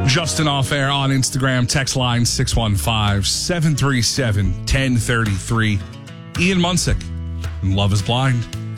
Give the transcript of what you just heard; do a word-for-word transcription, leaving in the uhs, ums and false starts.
Justin Off Air on Instagram. Text line six one five, seven three seven, one zero three three. Ian Munsick and Love is Blind.